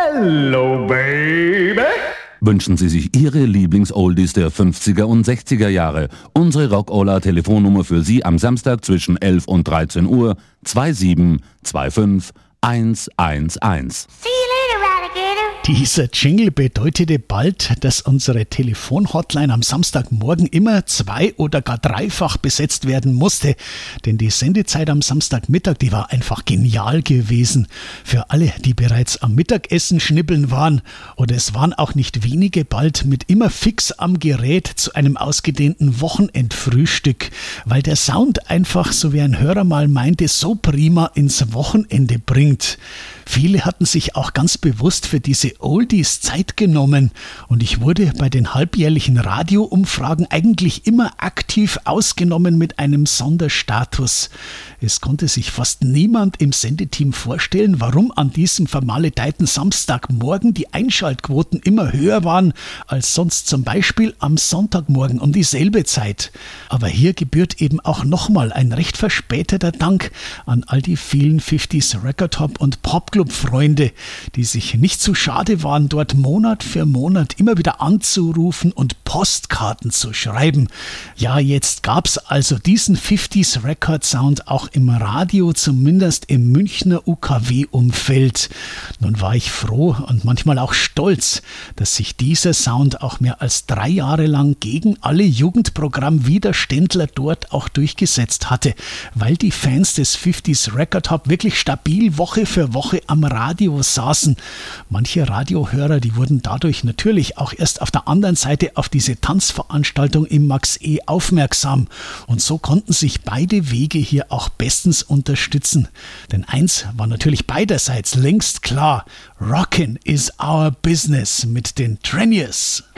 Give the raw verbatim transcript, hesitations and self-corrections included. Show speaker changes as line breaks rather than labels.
Hello, baby!
Wünschen Sie sich Ihre Lieblings-Oldies der fünfziger und sechziger Jahre? Unsere Rock'n'Roll-Telefonnummer für Sie am Samstag zwischen elf und dreizehn Uhr zwei sieben zwei fünf eins eins eins.
See you later, Alligator.
Dieser Jingle bedeutete bald, dass unsere Telefon-Hotline am Samstagmorgen immer zwei- oder gar dreifach besetzt werden musste. Denn die Sendezeit am Samstagmittag, die war einfach genial gewesen. Für alle, die bereits am Mittagessen schnibbeln waren. Oder es waren auch nicht wenige bald mit immer fix am Gerät zu einem ausgedehnten Wochenendfrühstück. Weil der Sound einfach, so wie ein Hörer mal meinte, so prima ins Wochenende bringt. Viele hatten sich auch ganz bewusst für diese Oldies Zeit genommen und ich wurde bei den halbjährlichen Radioumfragen eigentlich immer aktiv ausgenommen mit einem Sonderstatus. Es konnte sich fast niemand im Sendeteam vorstellen, warum an diesem vermaledeiten Samstagmorgen die Einschaltquoten immer höher waren als sonst zum Beispiel am Sonntagmorgen um dieselbe Zeit. Aber hier gebührt eben auch nochmal ein recht verspäteter Dank an all die vielen fünfziger Record Hop und Popclub-Freunde, die sich nicht zu schade waren, dort Monat für Monat immer wieder anzurufen und Postkarten zu schreiben. Ja, jetzt gab's also diesen fünfziger Record Sound auch im Radio, zumindest im Münchner U K W-Umfeld. Nun war ich froh und manchmal auch stolz, dass sich dieser Sound auch mehr als drei Jahre lang gegen alle Jugendprogramm-Widerständler dort auch durchgesetzt hatte, weil die Fans des fünfziger Record Hop wirklich stabil Woche für Woche am Radio saßen. Manche Radiohörer, die wurden dadurch natürlich auch erst auf der anderen Seite auf diese Tanzveranstaltung im Max E aufmerksam. Und so konnten sich beide Wege hier auch bestens unterstützen. Denn eins war natürlich beiderseits längst klar: Rockin' is our business mit den Treniers.